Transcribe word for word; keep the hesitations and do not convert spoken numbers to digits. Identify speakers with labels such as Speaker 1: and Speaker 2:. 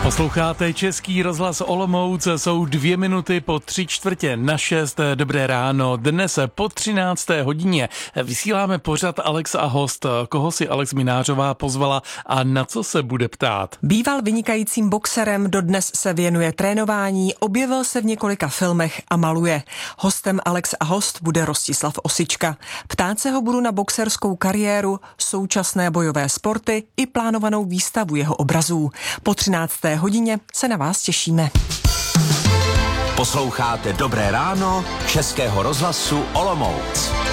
Speaker 1: Posloucháte Český rozhlas Olomouc, jsou dvě minuty po tři čtvrtě na šest. Dobré ráno. Dnes po třinácté hodině vysíláme pořad Alex a host. Koho si Alex Minářová pozvala a na co se bude ptát?
Speaker 2: Býval vynikajícím boxerem, dodnes se věnuje trénování, objevil se v několika filmech a maluje. Hostem Alex a host bude Rostislav Osička. Ptát se ho budu na boxerskou kariéru, současné bojové sporty i plánovanou výstavu jeho obrazů. Po třinácté hodině se na vás těšíme.
Speaker 3: Posloucháte Dobré ráno Českého rozhlasu Olomouc.